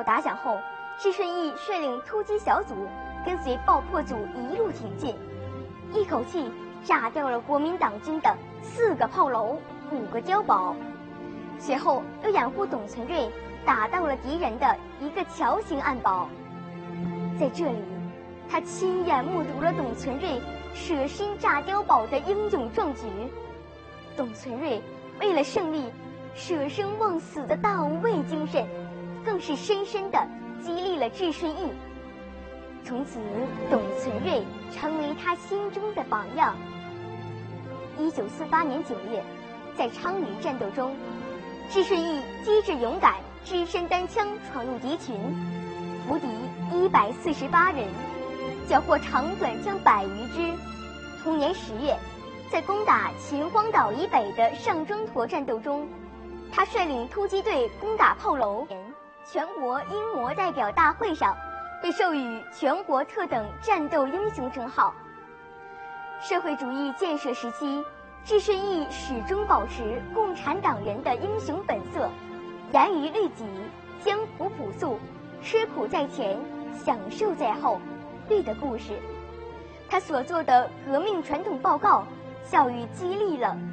打响后，智顺义率领突击小组跟随爆破组一路挺进，一口气炸掉了国民党军的4个炮楼、5个碉堡，随后又掩护董存瑞打到了敌人的一个桥形暗堡。在这里，他亲眼目睹了董存瑞舍身炸碉堡的英勇壮举。董存瑞为了胜利舍生忘死的大无畏精神，更是深深地激励了智顺义。从此，董存瑞成为他心中的榜样。1948年9月，在昌黎战斗中，智顺义机智勇敢，只身单枪闯入敌群，俘敌148人，缴获长短枪100余支。同年10月，在攻打秦皇岛以北的上庄坨战斗中，他率领突击队攻打炮楼。全国英模代表大会上，被授予全国特等战斗英雄称号。社会主义建设时期，智顺义始终保持共产党人的英雄本色，严于律己，艰苦朴素，吃苦在前，享受在后，绿的故事。他所做的革命传统报告，教育激励了